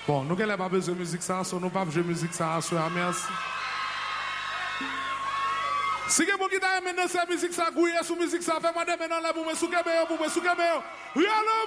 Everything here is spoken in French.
Bon, nous n'avons pas besoin de musique ça, nous n'avons pas besoin de musique ça, merci. Si vous avez besoin de musique ça, vous avez besoin de musique ça, faites-moi des maintenant là pour me souquer, pour me souquer.